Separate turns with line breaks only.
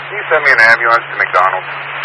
Can you send me an ambulance to McDonald's?